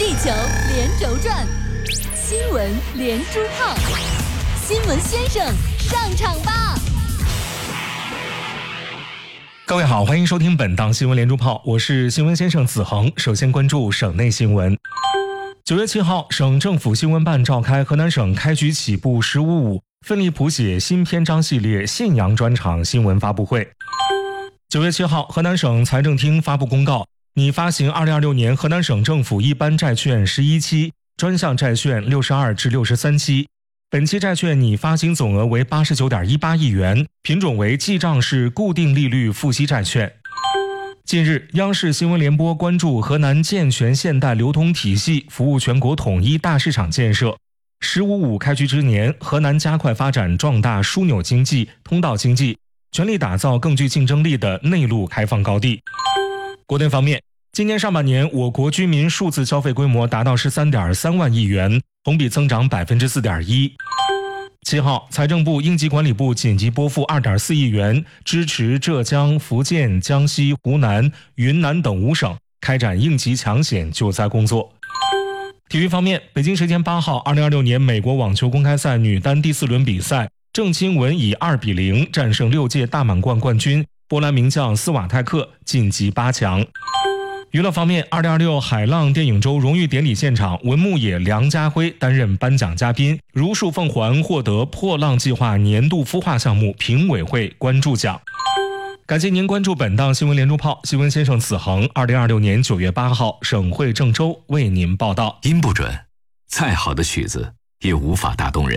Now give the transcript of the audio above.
地球连轴转，新闻连珠炮，新闻先生上场吧！ 各位好，欢迎收听本档新闻连珠炮，我是新闻先生子恒。首先关注省内新闻。9月7号，省政府新闻办召开河南省开局起步“15.5”奋力谱写新篇章系列信阳专场新闻发布会。9月7号，河南省财政厅发布公告，拟发行2026年河南省政府一般债券11期，专项债券62至63期。本期债券拟发行总额为89.18亿元，品种为记账式固定利率付息债券。近日，央视新闻联播关注河南健全现代流通体系服务全国统一大市场建设。“15.5”开局之年，河南加快发展壮大枢纽经济、通道经济，全力打造更具竞争力的内陆开放高地。国内方面，今年上半年我国居民数字消费规模达到13.3万亿元，同比增长 4.1%。7号，财政部应急管理部紧急拨付2.4亿元，支持浙江、福建、江西、湖南、云南等5省开展应急抢险救灾工作。体育方面，北京时间8号，2026年美国网球公开赛女单第4轮比赛，郑钦文以2-0战胜6届大满贯冠军波兰名将斯瓦泰克，晋级8强。娱乐方面，2026海浪电影周荣誉典礼现场，文牧野、梁家辉担任颁奖嘉宾，如数奉还获得破浪计划年度孵化项目评委会关注奖。感谢您关注本档新闻连珠炮，新闻先生子恒，2026年9月8号，省会郑州为您报道。 音不准，再好的曲子也无法打动人。